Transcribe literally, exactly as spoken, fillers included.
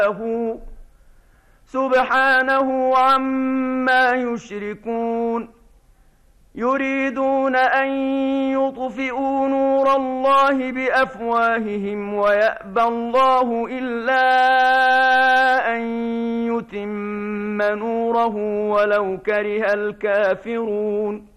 سبحانه عما يشركون يريدون أن يطفئوا نور الله بأفواههم ويأبى الله إلا أن يتم نوره ولو كره الكافرون